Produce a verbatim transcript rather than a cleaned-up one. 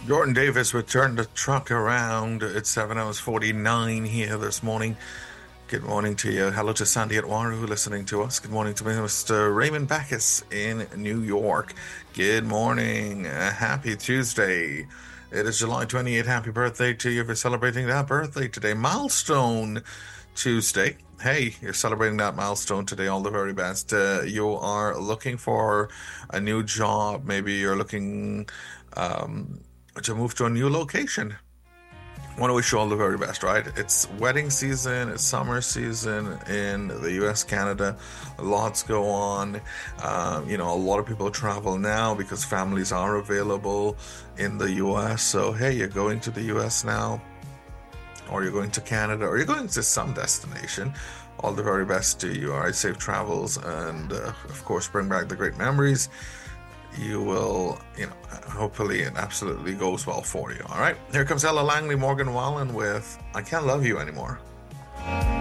Jordan Davis returned the truck around. It's seven hours forty-nine here this morning. Good morning to you. Hello to Sandy Atwaru listening to us. Good morning to Mister Raymond Backus in New York. Good morning. Uh, happy Tuesday. It is July twenty-eighth. Happy birthday to you for celebrating that birthday today. Milestone Tuesday. Hey, you're celebrating that milestone today. All the very best. Uh, you are looking for a new job. Maybe you're looking um, to move to a new location. I want to wish you all the very best, right? It's wedding season, it's summer season in the U S, Canada. Lots go on. Um, you know, a lot of people travel now because families are available in the U S. So, hey, you're going to the U S now, or you're going to Canada, or you're going to some destination. All the very best to you. All right, safe travels, and uh, of course, bring back the great memories. You will, you know, hopefully it absolutely goes well for you. All right, here comes Ella Langley, Morgan Wallen with I Can't Love You Anymore.